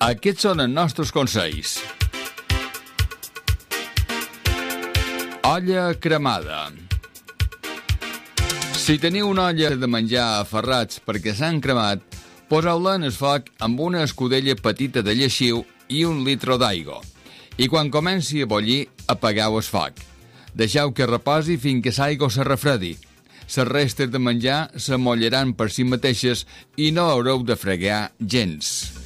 Aquests són els nostres consells. Olla cremada. Si teniu una olla de menjar a ferrats perquè s'han cremat, poseu-la en el foc amb una escudella petita de lleixiu i 1 litre d'aigua. I quan comenci a bullir, apagueu el foc. Deixeu que reposi fins que l'aigua se refredi. Les restes de menjar s'amollaran per si mateixes i no haureu de fregar gens.